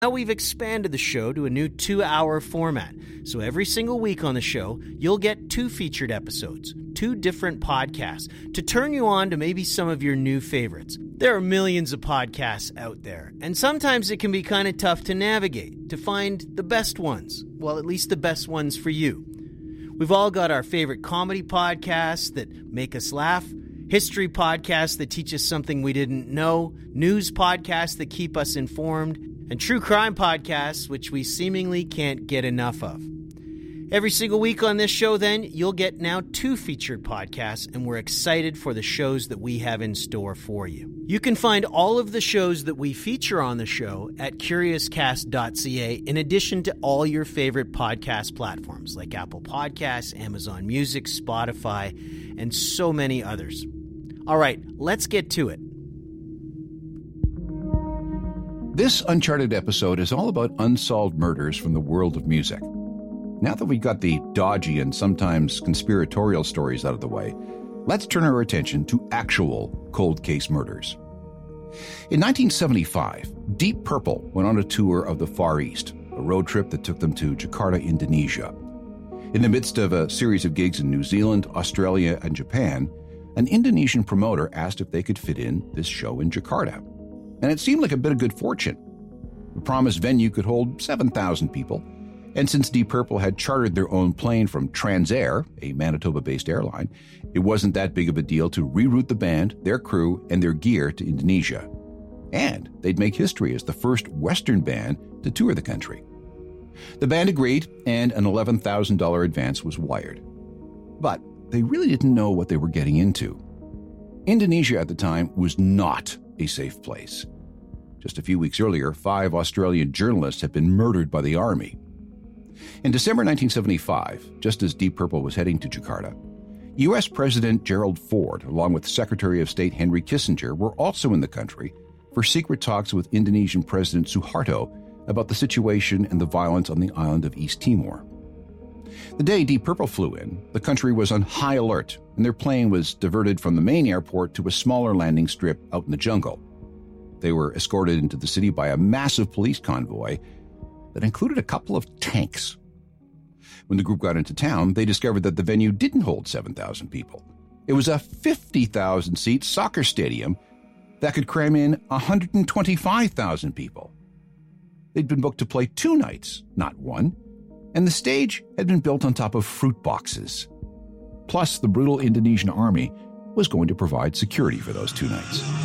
Now we've expanded the show to a new 2-hour format, so every single week on the show, you'll get 2 featured episodes, 2 different podcasts, to turn you on to maybe some of your new favorites. There are millions of podcasts out there, and sometimes it can be kind of tough to navigate, to find the best ones, well, at least the best ones for you. We've all got our favorite comedy podcasts that make us laugh, history podcasts that teach us something we didn't know, news podcasts that keep us informed, and true crime podcasts, which we seemingly can't get enough of. Every single week on this show, then, you'll get now 2 featured podcasts, and we're excited for the shows that we have in store for you. You can find all of the shows that we feature on the show at curiouscast.ca, in addition to all your favorite podcast platforms like Apple Podcasts, Amazon Music, Spotify, and so many others. All right, let's get to it. This Uncharted episode is all about unsolved murders from the world of music. Now that we've got the dodgy and sometimes conspiratorial stories out of the way, let's turn our attention to actual cold case murders. In 1975, Deep Purple went on a tour of the Far East, a road trip that took them to Jakarta, Indonesia. In the midst of a series of gigs in New Zealand, Australia, and Japan, an Indonesian promoter asked if they could fit in this show in Jakarta. And it seemed like a bit of good fortune. The promised venue could hold 7,000 people, and since Deep Purple had chartered their own plane from Transair, a Manitoba-based airline, it wasn't that big of a deal to reroute the band, their crew, and their gear to Indonesia. And they'd make history as the first Western band to tour the country. The band agreed, and an $11,000 advance was wired. But they really didn't know what they were getting into. Indonesia at the time was not a safe place. Just a few weeks earlier, 5 Australian journalists had been murdered by the army. In December 1975, just as Deep Purple was heading to Jakarta, U.S. President Gerald Ford, along with Secretary of State Henry Kissinger, were also in the country for secret talks with Indonesian President Suharto about the situation and the violence on the island of East Timor. The day Deep Purple flew in, the country was on high alert, and their plane was diverted from the main airport to a smaller landing strip out in the jungle. They were escorted into the city by a massive police convoy that included a couple of tanks. When the group got into town, they discovered that the venue didn't hold 7,000 people. It was a 50,000-seat soccer stadium that could cram in 125,000 people. They'd been booked to play 2 nights, not 1, and the stage had been built on top of fruit boxes. Plus, the brutal Indonesian army was going to provide security for those 2 nights.